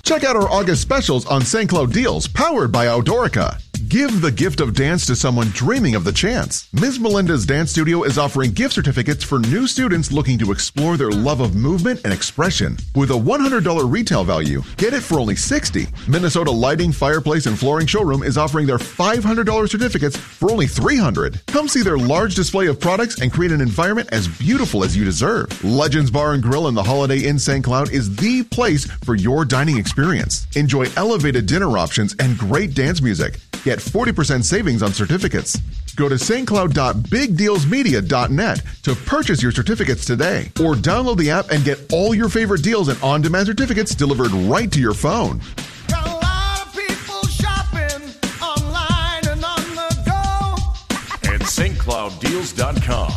Check out our August specials on St. Cloud deals powered by Outdoorica. Give the gift of dance to someone dreaming of the chance. Ms. Melinda's Dance Studio is offering gift certificates for new students looking to explore their love of movement and expression. With a $100 retail value, get it for only $60. Minnesota Lighting, Fireplace, and Flooring Showroom is offering their $500 certificates for only $300. Come see their large display of products and create an environment as beautiful as you deserve. Legends Bar and Grill in the Holiday Inn St. Cloud is the place for your dining experience. Enjoy elevated dinner options and great dance music. Get 40% savings on certificates. Go to stcloud.bigdealsmedia.net to purchase your certificates today, or download the app and get all your favorite deals and on-demand certificates delivered right to your phone. Got a lot of people shopping online and on the go at stclouddeals.com.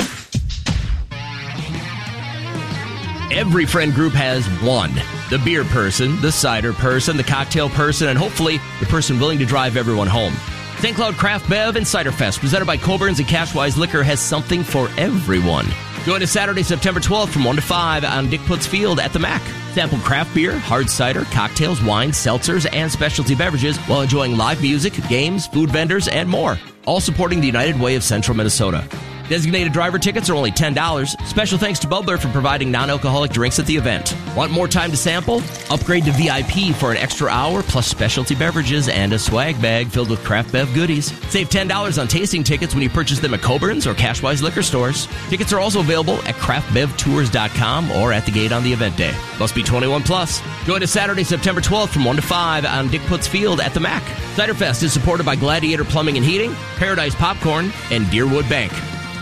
Every friend group has one. The beer person, the cider person, the cocktail person, and hopefully the person willing to drive everyone home. St. Cloud Craft Bev and Cider Fest, presented by Coborn's and Cashwise Liquor, has something for everyone. Join us Saturday, September 12th from 1 to 5 on Dick Putz Field at the MAC. Sample craft beer, hard cider, cocktails, wines, seltzers, and specialty beverages while enjoying live music, games, food vendors, and more. All supporting the United Way of Central Minnesota. Designated driver tickets are only $10. Special thanks to Bubbler for providing non-alcoholic drinks at the event. Want more time to sample? Upgrade to VIP for an extra hour, plus specialty beverages and a swag bag filled with craft bev goodies. Save $10 on tasting tickets when you purchase them at Coburn's or Cashwise Liquor stores. Tickets are also available at craftbevtours.com or at the gate on the event day. Must be 21 plus. Join us Saturday, September 12th from 1 to 5 on Dick Putz Field at the MAC. Cider Fest is supported by Gladiator Plumbing and Heating, Paradise Popcorn, and Deerwood Bank.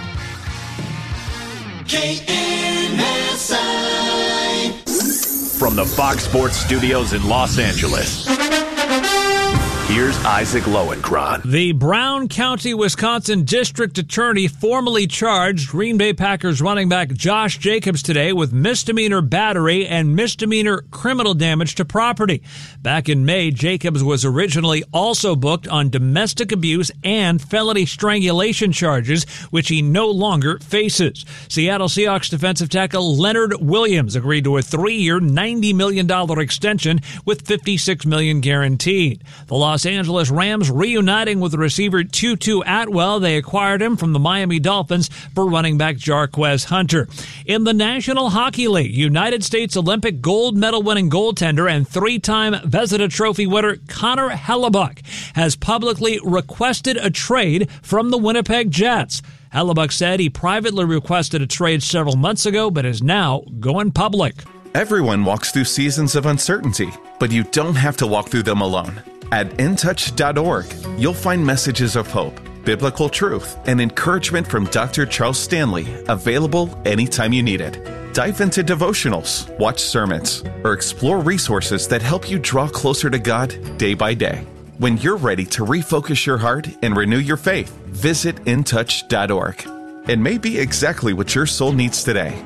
KNSI. From the Fox Sports Studios in Los Angeles, here's Isaac Lowenkron. The Brown County, Wisconsin District Attorney formally charged Green Bay Packers running back Josh Jacobs today with misdemeanor battery and misdemeanor criminal damage to property. Back in May, Jacobs was originally also booked on domestic abuse and felony strangulation charges, which he no longer faces. Seattle Seahawks defensive tackle Leonard Williams agreed to a 3-year, $90 million extension with $56 million guaranteed. The Los Angeles Rams reuniting with the receiver Tutu Atwell. They acquired him from the Miami Dolphins for running back Jarquez Hunter. In the National Hockey League, United States Olympic gold medal winning goaltender and 3-time Vezina Trophy winner Connor Hellebuyck has publicly requested a trade from the Winnipeg Jets. Hellebuyck said he privately requested a trade several months ago, but is now going public. Everyone walks through seasons of uncertainty, but you don't have to walk through them alone. At intouch.org, you'll find messages of hope, biblical truth, and encouragement from Dr. Charles Stanley, available anytime you need it. Dive into devotionals, watch sermons, or explore resources that help you draw closer to God day by day. When you're ready to refocus your heart and renew your faith, visit intouch.org. It may be exactly what your soul needs today.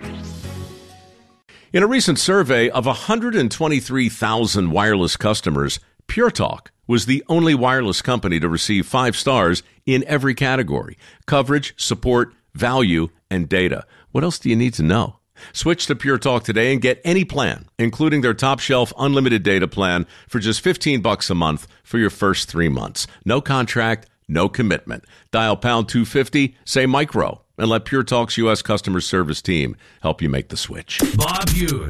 In a recent survey of 123,000 wireless customers, Pure Talk was the only wireless company to receive 5 stars in every category: coverage, support, value, and data. What else do you need to know? Switch to Pure Talk today and get any plan, including their top shelf unlimited data plan for just $15 a month for your first 3 months. No contract, no commitment. Dial pound 250, say micro, and let Pure Talk's U.S. customer service team help you make the switch. Bob Hughes.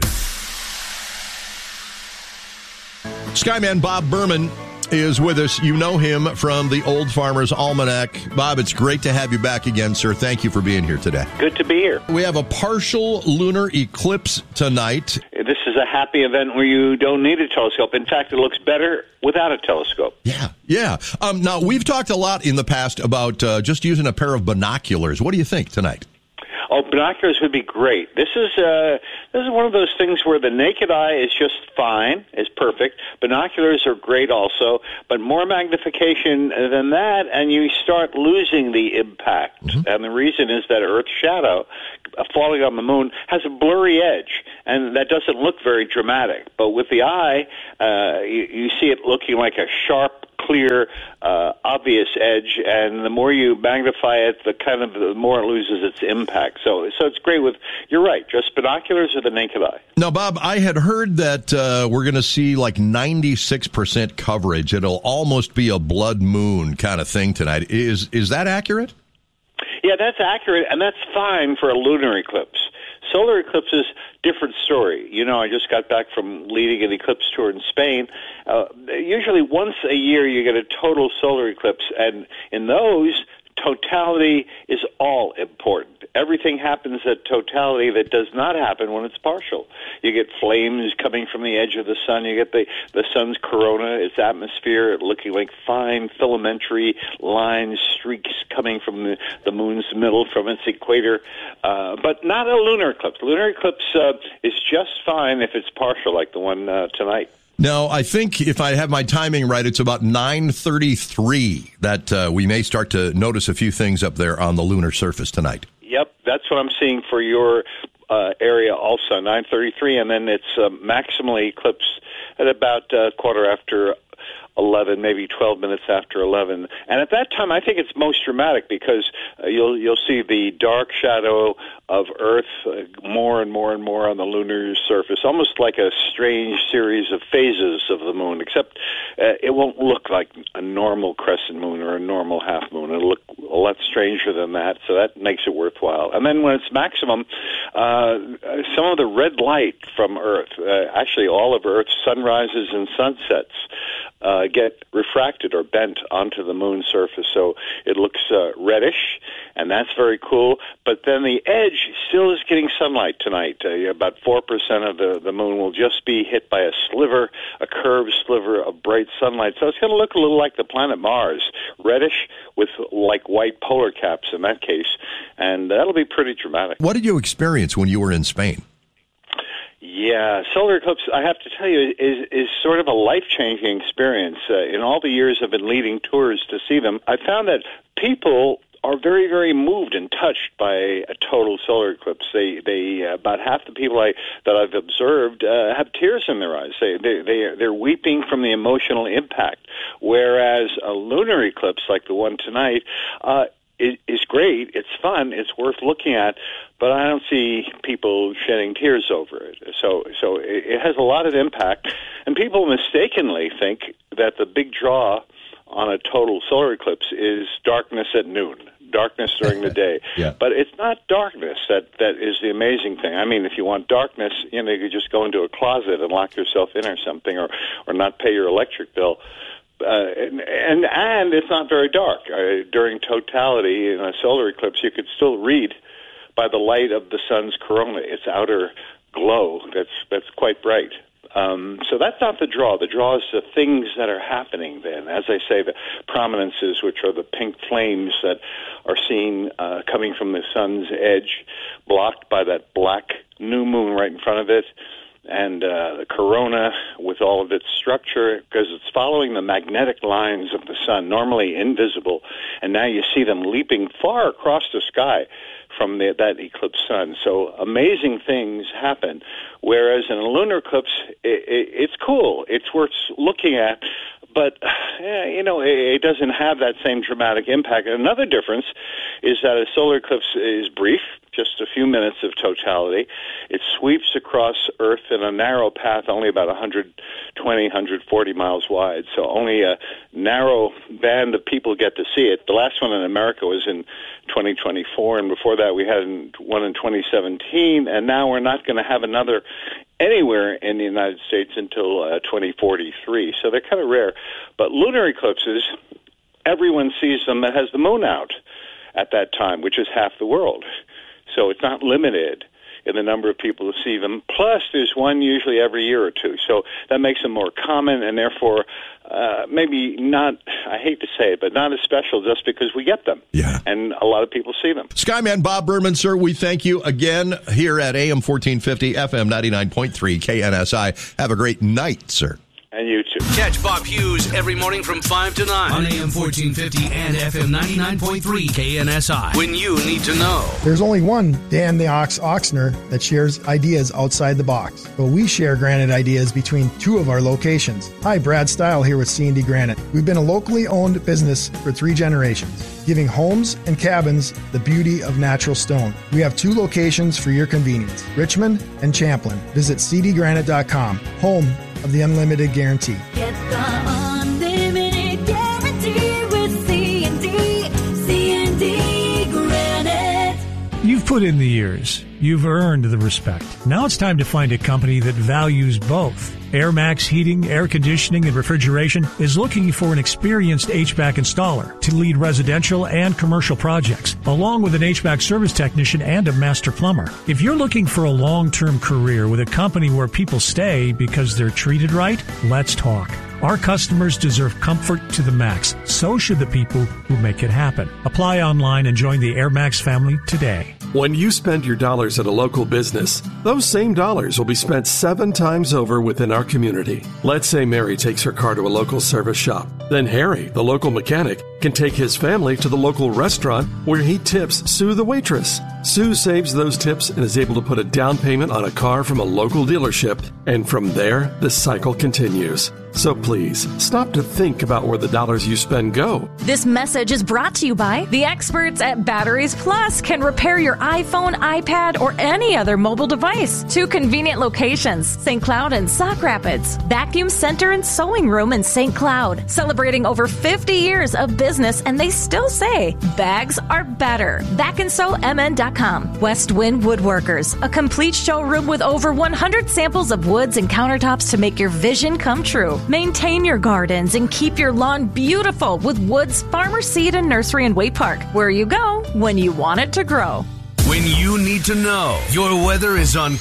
Skyman Bob Berman is with us. You know him from the Old Farmer's Almanac. Bob, it's great to have you back again, sir. Thank you for being here today. Good to be here. We have a partial lunar eclipse tonight. This is a happy event where you don't need a telescope. In fact, it looks better without a telescope. Yeah. Now, we've talked a lot in the past about just using a pair of binoculars. What do you think tonight? Oh, binoculars would be great. This is one of those things where the naked eye is just fine, is perfect. Binoculars are great also, but more magnification than that, and you start losing the impact. Mm-hmm. And the reason is that Earth's shadow falling on the moon has a blurry edge, and that doesn't look very dramatic. But with the eye, you see it looking like a sharp clear, obvious edge, and the more you magnify it, the more it loses its impact. So it's great with, you're right, just binoculars or the naked eye. Now, Bob, I had heard that we're going to see like 96% coverage. It'll almost be a blood moon kind of thing tonight. Is that accurate? Yeah, that's accurate, and that's fine for a lunar eclipse. Solar eclipses, different story. You know, I just got back from leading an eclipse tour in Spain. Usually once a year you get a total solar eclipse, and in those, totality is all important. Everything happens at totality that does not happen when it's partial. You get flames coming from the edge of the sun. You get the sun's corona, its atmosphere, looking like fine filamentary lines, streaks coming from the moon's middle from its equator. But not a lunar eclipse. Lunar eclipse is just fine if it's partial, like the one tonight. Now, I think if I have my timing right, it's about 9:33 that we may start to notice a few things up there on the lunar surface tonight. Yep, that's what I'm seeing for your area also, 9:33, and then it's maximally eclipsed at about quarter after 11, maybe 12 minutes after 11. And at that time, I think it's most dramatic because you'll see the dark shadow of Earth more and more and more on the lunar surface, almost like a strange series of phases of the moon, except it won't look like a normal crescent moon or a normal half moon. It'll look a lot stranger than that, so that makes it worthwhile. And then when it's maximum, some of the red light from Earth, actually all of Earth's sunrises and sunsets, get refracted or bent onto the moon's surface, so it looks reddish, and that's very cool. But then the edge still is getting sunlight tonight. About 4% of the moon will just be hit by a sliver, a curved sliver of bright sunlight. So it's going to look a little like the planet Mars, reddish with like white polar caps in that case, and that'll be pretty dramatic. What did you experience when you were in Spain? Yeah, solar eclipse, I have to tell you, is sort of a life-changing experience. In all the years I've been leading tours to see them, I found that people are very, very moved and touched by a total solar eclipse. They about half the people that I've observed have tears in their eyes. They're weeping from the emotional impact, whereas a lunar eclipse like the one tonight is great. It's fun. It's worth looking at, but I don't see people shedding tears over it. So it has a lot of impact, and people mistakenly think that the big draw on a total solar eclipse is darkness at noon, darkness during the day. Yeah. But it's not darkness that is the amazing thing. I mean, if you want darkness, you could just go into a closet and lock yourself in or something, or not pay your electric bill. And it's not very dark. During totality in a solar eclipse, you could still read by the light of the sun's corona, its outer glow. That's quite bright. So that's not the draw. The draw is the things that are happening then. As I say, the prominences, which are the pink flames that are seen coming from the sun's edge, blocked by that black new moon right in front of it, and the corona with all of its structure, because it's following the magnetic lines of the sun, normally invisible, and now you see them leaping far across the sky from that eclipse sun. So amazing things happen, whereas in a lunar eclipse, it's cool. It's worth looking at, but it doesn't have that same dramatic impact. Another difference is that a solar eclipse is brief, just a few minutes of totality. It sweeps across Earth in a narrow path, only about 120, 140 miles wide, so only a narrow band of people get to see it. The last one in America was in 2024, and before that we had one in 2017, and now we're not going to have another anywhere in the United States until 2043, so they're kind of rare. But lunar eclipses, everyone sees them that has the moon out at that time, which is half the world. So it's not limited in the number of people who see them. Plus, there's one usually every year or two. So that makes them more common, and therefore maybe not, I hate to say it, but not as special just because we get them. Yeah. And a lot of people see them. Skyman Bob Berman, sir, we thank you again here at AM 1450, FM 99.3, KNSI. Have a great night, sir. And you too. to. Catch Bob Hughes every morning from 5 to 9 on AM 1450 and FM 99.3 KNSI. When you need to know. There's only one Dan the Ox Oxner that shares ideas outside the box, but we share granite ideas between two of our locations. Hi, Brad Stile here with C&D Granite. We've been a locally owned business for 3 generations, giving homes and cabins the beauty of natural stone. We have 2 locations for your convenience, Richmond and Champlin. Visit cdgranite.com, home of the unlimited guarantee. Get the unlimited guarantee with C&D Granite. You've put in the years. You've earned the respect. Now it's time to find a company that values both. Air Max Heating, Air Conditioning, and Refrigeration is looking for an experienced HVAC installer to lead residential and commercial projects, along with an HVAC service technician and a master plumber. If you're looking for a long-term career with a company where people stay because they're treated right, let's talk. Our customers deserve comfort to the max. So should the people who make it happen. Apply online and join the Air Max family today. When you spend your dollars at a local business, those same dollars will be spent 7 times over within our community. Let's say Mary takes her car to a local service shop. Then Harry, the local mechanic, can take his family to the local restaurant where he tips Sue the waitress. Sue saves those tips and is able to put a down payment on a car from a local dealership, and from there, the cycle continues. So please, stop to think about where the dollars you spend go. This message is brought to you by the experts at Batteries Plus. Can repair your iPhone, iPad, or any other mobile device. 2 convenient locations, St. Cloud and Sauk Rapids. Vacuum Center and Sewing Room in St. Cloud. Celebrating over 50 years of business, and they still say bags are better. VacandSewMN.com. West Wind Woodworkers. A complete showroom with over 100 samples of woods and countertops to make your vision come true. Maintain your gardens and keep your lawn beautiful with Woods Farmer Seed and Nursery in Waite Park, where you go when you want it to grow. When you need to know, your weather is on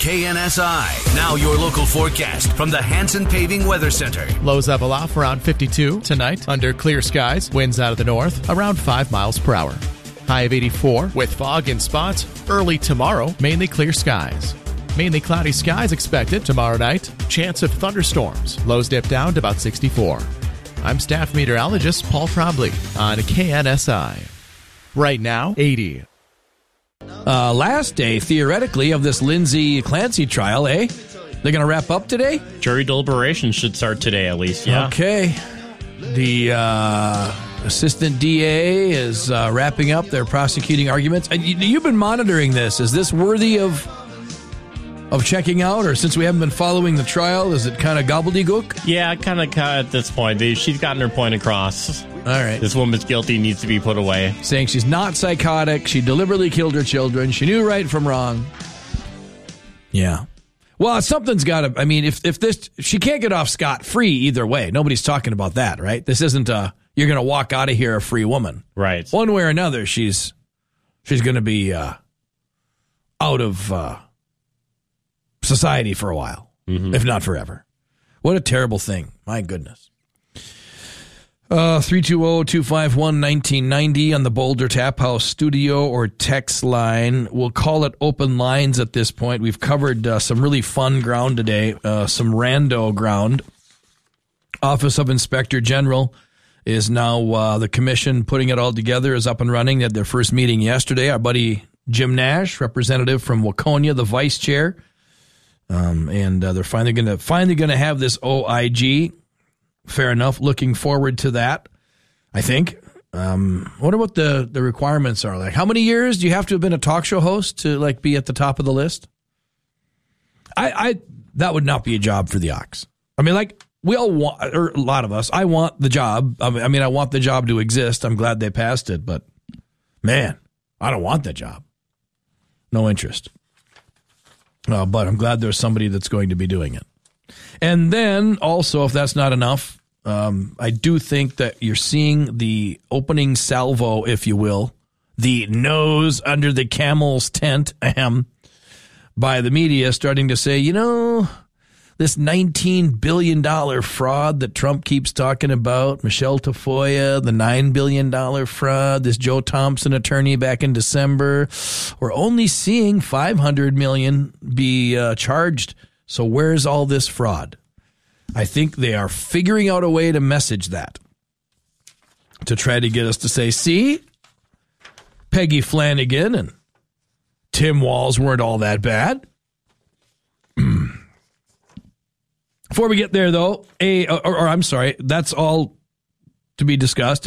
KNSI. Now your local forecast from the Hanson Paving Weather Center. Lows level off around 52 tonight under clear skies. Winds out of the north around 5 miles per hour. High of 84 with fog in spots. Early tomorrow, mainly clear skies. Mainly cloudy skies expected tomorrow night. Chance of thunderstorms. Lows dip down to about 64. I'm staff meteorologist Paul Trombley on KNSI. Right now, 80. Last day, theoretically, of this Lindsay Clancy trial, eh? They're going to wrap up today? Jury deliberations should start today, at least, yeah. Okay. The assistant DA is wrapping up their prosecuting arguments. You've been monitoring this. Is this worthy of checking out, or since we haven't been following the trial, is it kind of gobbledygook? Yeah, kind of at this point. She's gotten her point across. All right. This woman's guilty, needs to be put away. Saying she's not psychotic, she deliberately killed her children, she knew right from wrong. Yeah. Well, something's got to, I mean, if this, she can't get off scot-free either way. Nobody's talking about that, right? This isn't you're going to walk out of here a free woman. Right. One way or another, she's going to be out of society for a while, if not forever. What a terrible thing. My goodness. 320-251-1990 on the Boulder Tap House studio or text line. We'll call it open lines at this point. We've covered some really fun ground today, some rando ground. Office of Inspector General is now the commission putting it all together, is up and running. They had their first meeting yesterday. Our buddy Jim Nash, representative from Waconia, the vice chair. And they're finally going to have this OIG. Fair enough. Looking forward to that, I think. Wonder what the requirements are. Like, how many years do you have to have been a talk show host to like be at the top of the list? I that would not be a job for the Ox. I mean, like, we all want, or a lot of us, I want the job. I mean, I want the job to exist. I'm glad they passed it, but man, I don't want that job. No interest. But I'm glad there's somebody that's going to be doing it. And then also, if that's not enough, I do think that you're seeing the opening salvo, if you will, the nose under the camel's tent, by the media starting to say, you know, this $19 billion fraud that Trump keeps talking about, Michelle Tafoya, the $9 billion fraud, this Joe Thompson attorney back in December, we're only seeing $500 million be charged. So where's all this fraud? I think they are figuring out a way to message that, to try to get us to say, see, Peggy Flanagan and Tim Walz weren't all that bad. Before we get there, though, I'm sorry, that's all to be discussed.